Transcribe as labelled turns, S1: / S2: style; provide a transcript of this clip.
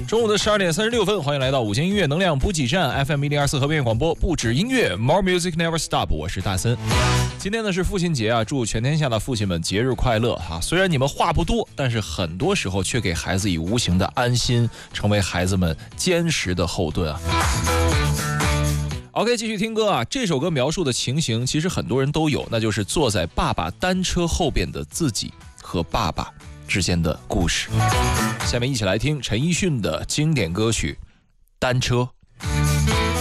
S1: 中午的12点36分，欢迎来到午间音乐能量补给站 FM 1024和平广播，不止音乐 More Music Never Stop， 我是大森。今天呢是父亲节啊，祝全天下的父亲们节日快乐哈！虽然你们话不多，但是很多时候却给孩子以无形的安心，成为孩子们坚实的后盾啊。OK， 继续听歌啊！这首歌描述的情形，其实很多人都有，那就是坐在爸爸单车后边的自己和爸爸之间的故事。下面一起来听陈奕迅的经典歌曲《单车》。